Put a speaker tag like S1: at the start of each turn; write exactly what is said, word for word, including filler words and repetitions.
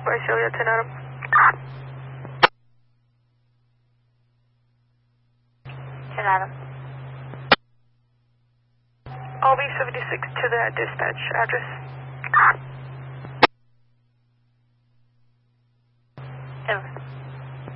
S1: Visalia, ten Adam.
S2: ten Adam.
S1: I'll be seventy-six to that dispatch address.